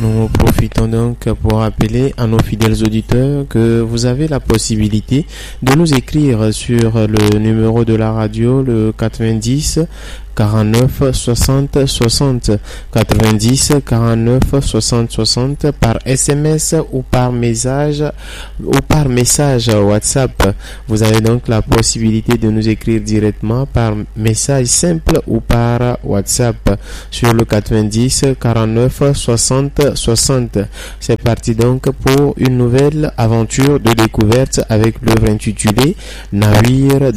Nous profitons donc pour rappeler à nos fidèles auditeurs que vous avez la possibilité de nous écrire sur le numéro de la radio, le 90 49 60 60 90 49 60 60 par SMS ou par message WhatsApp. Vous avez donc la possibilité de nous écrire directement par message simple ou par WhatsApp sur le 90 49 60 60. C'est parti donc pour une nouvelle aventure de découverte avec l'œuvre intitulée Navire